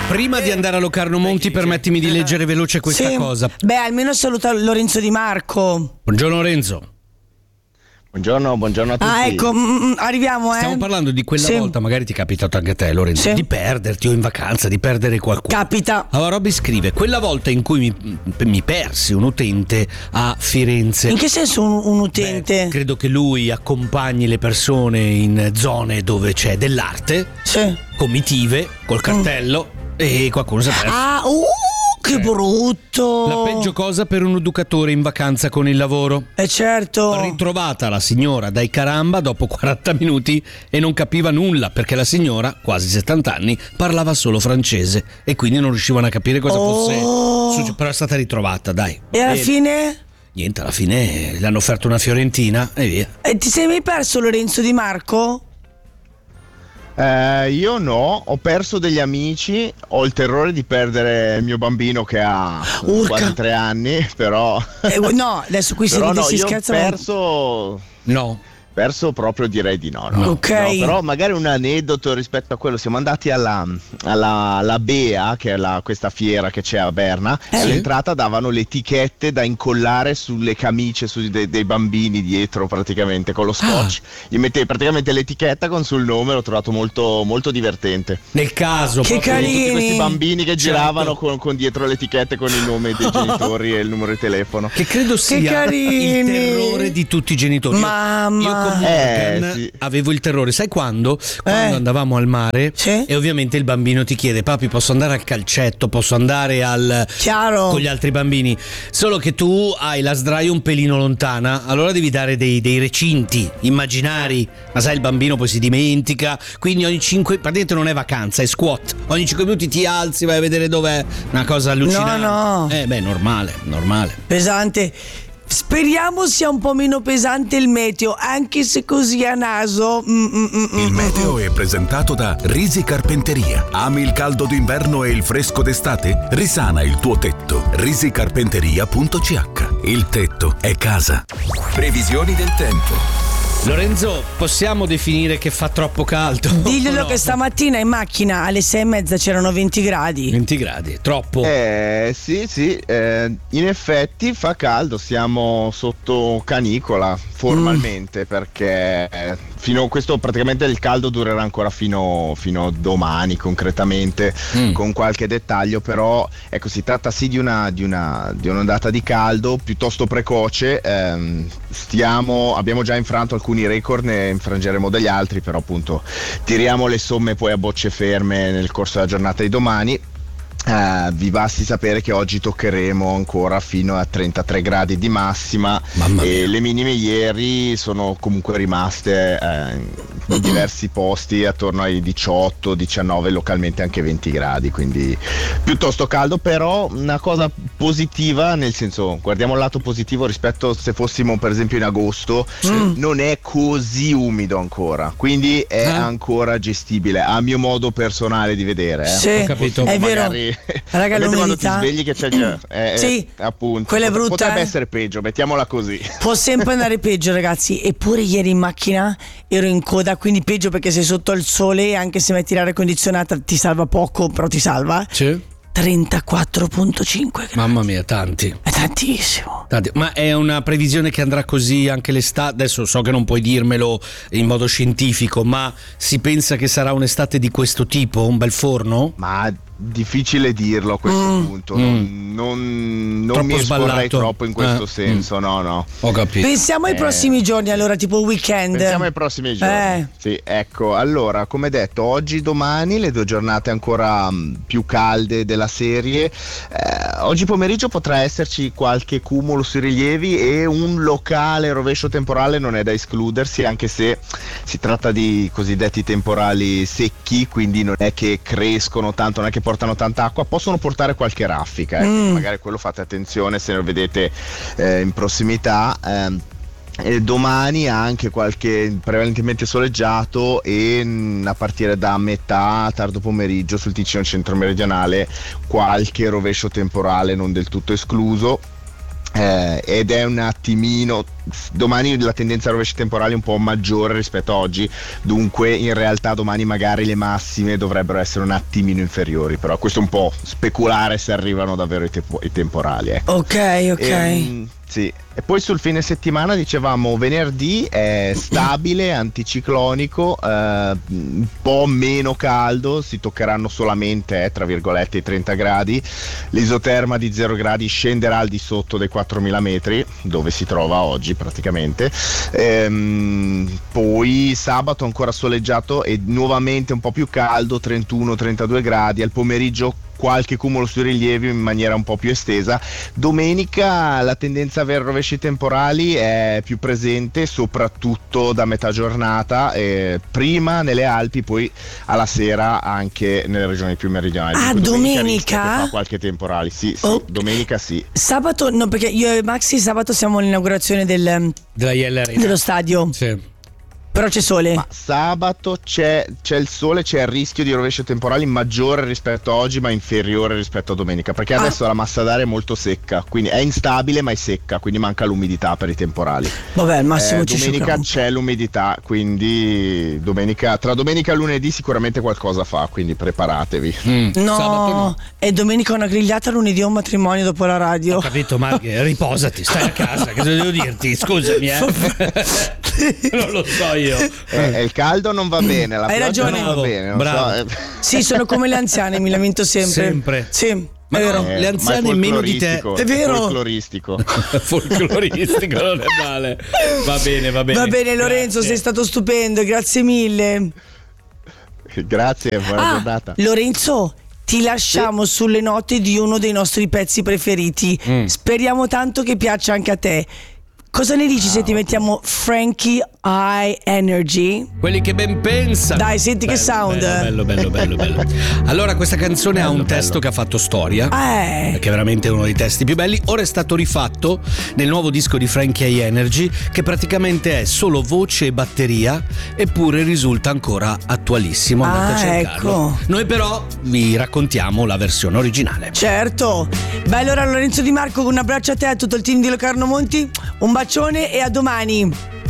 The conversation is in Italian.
Prima di andare a Locarno Monti, permettimi di leggere veloce questa cosa. Beh, almeno saluta Lorenzo Di Marco. Buongiorno Lorenzo. Buongiorno a tutti. Ah, ecco, arriviamo, Stiamo parlando di quella volta, magari ti è capitato anche a te, Lorenzo, di perderti o in vacanza, di perdere qualcuno. Capita. Allora Robby scrive: quella volta in cui mi persi un utente a Firenze. In che senso un utente? Beh, credo che lui accompagni le persone in zone dove c'è dell'arte, comitive, col cartello, e qualcuno si è perso. Che brutto! La peggio cosa per un educatore in vacanza con il lavoro. Certo. Ritrovata la signora dai caramba dopo 40 minuti e non capiva nulla, perché la signora, quasi 70 anni, parlava solo francese e quindi non riuscivano a capire cosa fosse. Però è stata ritrovata, dai. E alla fine? Niente, alla fine le hanno offerto una fiorentina e via. E ti sei mai perso Lorenzo Di Marco? Io no, ho perso degli amici, ho il terrore di perdere il mio bambino che ha quasi 3 anni, però... no, adesso qui si scherza. Perso proprio direi di no. Ok. No, però magari un aneddoto rispetto a quello: siamo andati alla Bea, che è questa fiera che c'è a Berna, e all'entrata davano le etichette da incollare sulle camicie dei bambini dietro, praticamente con lo scotch. Gli mettevi praticamente l'etichetta con sul nome, l'ho trovato molto, molto divertente. Nel caso, che carini, tutti questi bambini che giravano con dietro le etichette con il nome dei genitori e il numero di telefono. Che credo sia il terrore di tutti i genitori. Mamma. Io con Morgan avevo il terrore, sai quando? Quando andavamo al mare e ovviamente il bambino ti chiede: papi, posso andare al calcetto, posso andare con gli altri bambini, solo che tu hai la sdraio un pelino lontana, allora devi dare dei recinti immaginari, ma sai, il bambino poi si dimentica, quindi ogni 5, praticamente non è vacanza, è squat, ogni 5 minuti ti alzi, vai a vedere dov'è, una cosa allucinante. Normale. Pesante. Speriamo sia un po' meno pesante il meteo, anche se così a naso. Il meteo è presentato da Risi Carpenteria. Ami il caldo d'inverno e il fresco d'estate? Risana il tuo tetto. risicarpenteria.ch. Il tetto è casa. Previsioni del tempo. Lorenzo, possiamo definire che fa troppo caldo? Diglielo che stamattina in macchina alle 6:30 c'erano 20 gradi. 20 gradi, troppo. Sì, in effetti fa caldo, siamo sotto canicola formalmente, perché fino a questo praticamente il caldo durerà ancora fino a domani concretamente, con qualche dettaglio, però ecco, si tratta sì di un'ondata di caldo piuttosto precoce. Abbiamo già infranto alcuni record, ne infrangeremo degli altri, però appunto tiriamo le somme poi a bocce ferme nel corso della giornata di domani. Vi basti sapere che oggi toccheremo ancora fino a 33 gradi di massima, e le minime ieri sono comunque rimaste in diversi posti attorno ai 18, 19, localmente anche 20 gradi, quindi piuttosto caldo. Però una cosa positiva, nel senso, guardiamo il lato positivo rispetto se fossimo per esempio in agosto, non è così umido ancora, quindi è ancora gestibile a mio modo personale di vedere. Ho capito. È vero. Raga, quando ti svegli che c'è già appunto, quella è brutta, potrebbe essere peggio, mettiamola così. Può sempre andare peggio, ragazzi. Eppure ieri in macchina ero in coda, quindi peggio, perché sei sotto il sole, anche se metti l'aria condizionata ti salva poco, però ti salva. 34,5 gradi. Mamma mia, tanti. È tantissimo. Ma è una previsione che andrà così anche l'estate? Adesso so che non puoi dirmelo in modo scientifico, ma si pensa che sarà un'estate di questo tipo? Un bel forno? Ma difficile dirlo a questo punto. Non mi esporrei troppo in questo senso. No. Ho capito. Pensiamo ai prossimi giorni, allora, tipo il weekend. Pensiamo ai prossimi giorni. Sì, ecco, allora, come detto, oggi, domani, le 2 giornate ancora più calde della serie. Oggi pomeriggio potrà esserci qualche cumulo sui rilievi e un locale rovescio temporale non è da escludersi, anche se si tratta di cosiddetti temporali secchi, quindi non è che crescono tanto, non è che portano tanta acqua, possono portare qualche raffica, magari quello fate attenzione se lo vedete in prossimità. Domani anche qualche prevalentemente soleggiato, e a partire da metà tardo pomeriggio sul Ticino centro meridionale qualche rovescio temporale non del tutto escluso. ed è un attimino, domani la tendenza a rovesci temporali è un po' maggiore rispetto a oggi, dunque in realtà domani magari le massime dovrebbero essere un attimino inferiori, però questo è un po' speculare se arrivano davvero i temporali. Ok. Sì. E poi sul fine settimana dicevamo venerdì è stabile, anticiclonico, un po' meno caldo, si toccheranno solamente tra virgolette i 30 gradi, l'isoterma di 0 gradi scenderà al di sotto dei 4000 metri dove si trova oggi praticamente, poi sabato ancora soleggiato e nuovamente un po' più caldo, 31-32 gradi, al pomeriggio qualche cumulo sui rilievi in maniera un po' più estesa. Domenica la tendenza a avere rovesci temporali è più presente soprattutto da metà giornata, prima nelle Alpi, poi alla sera anche nelle regioni più meridionali. Domenica? Fa qualche temporale, sì, domenica sì. Sabato no, perché io e Maxi sabato siamo all'inaugurazione della IL Arena, dello stadio. Sì. Però c'è sole. Ma sabato c'è il sole, c'è il rischio di rovescio temporali maggiore rispetto a oggi, ma inferiore rispetto a domenica, perché adesso la massa d'aria è molto secca, quindi è instabile ma è secca, quindi manca l'umidità per i temporali. Vabbè, al massimo ci domenica c'è l'umidità, quindi tra domenica e lunedì sicuramente qualcosa fa, quindi preparatevi. No, è domenica una grigliata, lunedì un matrimonio dopo la radio. Ho capito, ma riposati, stai a casa, cosa devo dirti? Scusami, non lo so io. Il caldo non va bene, la hai ragione, non va bene, bravo. Sì, sono come le anziane, mi lamento sempre. Sì. Ma è vero. Le anziane meno di te. È vero. Folcloristico non è male. Va bene Lorenzo, sei stato stupendo, grazie mille. Grazie, buona giornata. Lorenzo, ti lasciamo sulle note di uno dei nostri pezzi preferiti. Speriamo tanto che piaccia anche a te. Cosa ne dici se ti mettiamo Frankie High Energy? Quelli che ben pensano. Dai, senti che sound. Bello. Allora, questa canzone ha un testo che ha fatto storia, che è veramente uno dei testi più belli. Ora è stato rifatto nel nuovo disco di Frankie High Energy, che praticamente è solo voce e batteria, eppure risulta ancora attualissimo. Andate a cercarlo. Ecco. Noi però vi raccontiamo la versione originale. Certo. Beh, allora Lorenzo Di Marco, un abbraccio a te e a tutto il team di Locarno Monti, un bacione e a domani.